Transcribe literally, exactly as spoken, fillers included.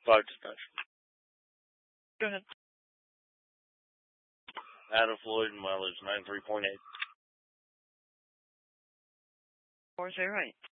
Five dispatch. Go ahead. Ada Floyd, mileage nine three point eight. four zero eight.